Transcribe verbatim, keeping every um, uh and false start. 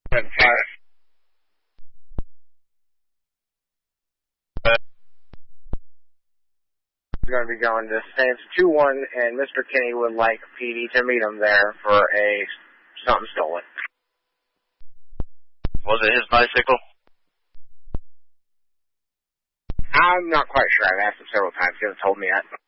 And five. We're going to be going to Stance two one, and Mister Kinney would like P D to meet him there for a something stolen. Was it his bicycle? I'm not quite sure. I've asked him several times. He hasn't told me yet.